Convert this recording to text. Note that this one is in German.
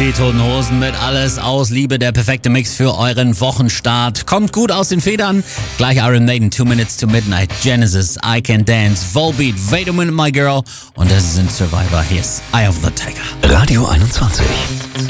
Die Toten Hosen mit Alles aus Liebe, der perfekte Mix für euren Wochenstart. Kommt gut aus den Federn. Gleich Iron Maiden, 2 Minutes to Midnight, Genesis, I Can Dance, Volbeat, Wait a Minute My Girl und das sind Survivor. Hier ist Eye of the Tiger. Radio 21.